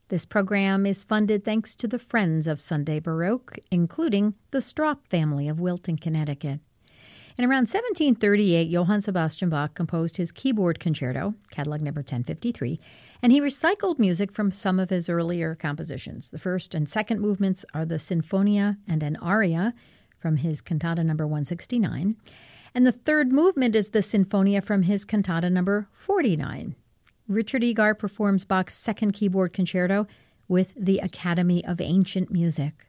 This program is funded thanks to the Friends of Sunday Baroque, including the Stroup family of Wilton, Connecticut. In around 1738, Johann Sebastian Bach composed his keyboard concerto, catalog number 1053, and he recycled music from some of his earlier compositions. The first and second movements are the Sinfonia and an aria from his cantata number 169, and the third movement is the Sinfonia from his cantata number 49. Richard Egar performs Bach's second keyboard concerto with the Academy of Ancient Music.